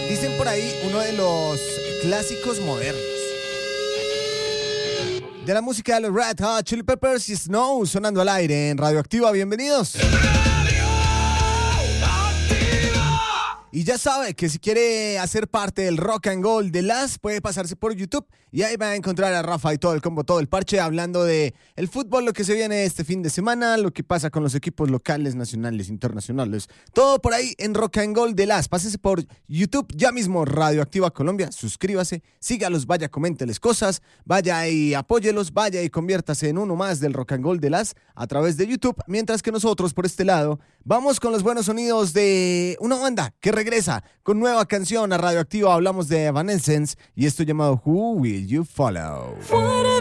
Dicen por ahí uno de los clásicos modernos de la música de los Red Hot Chili Peppers y Snow sonando al aire en Radioactiva. Bienvenidos. Y ya sabe que si quiere hacer parte del Rock and Gold de Las, puede pasarse por YouTube y ahí va a encontrar a Rafa y todo el combo, todo el parche, hablando de el fútbol, lo que se viene este fin de semana, lo que pasa con los equipos locales, nacionales, internacionales, todo por ahí en Rock and Gold de Las. Pásese por YouTube ya mismo, Radioactiva Colombia, suscríbase, sígalos, vaya, coménteles cosas, vaya y apóyelos, vaya y conviértase en uno más del Rock and Gold de Las a través de YouTube, mientras que nosotros por este lado vamos con los buenos sonidos de una banda que regresa con nueva canción a Radioactiva. Hablamos de Evanescence y esto llamado Who Will You Follow.